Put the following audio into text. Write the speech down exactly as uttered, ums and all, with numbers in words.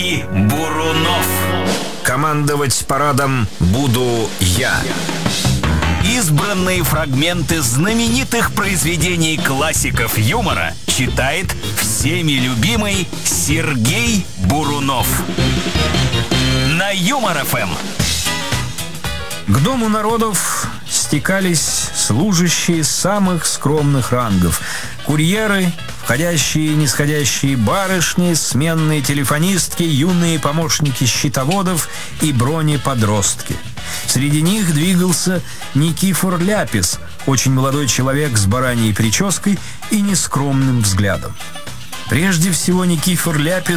И Бурунов. Командовать парадом буду я. Избранные фрагменты знаменитых произведений классиков юмора читает всеми любимый Сергей Бурунов. На Юмор-ФМ. К Дому народов стекались служащие самых скромных рангов. Курьеры, входящие и нисходящие барышни, сменные телефонистки, юные помощники счетоводов и бронеподростки. Среди них двигался Никифор Ляпис, очень молодой человек с бараньей прической и нескромным взглядом. Прежде всего Никифор Ляпис